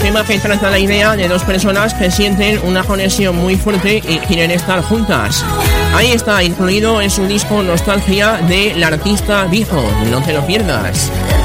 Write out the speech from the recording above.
tema que trata la idea de dos personas que sienten una conexión muy fuerte y quieren estar juntas. Ahí está incluido en su disco Nostalgia del artista Dijo, no te lo pierdas.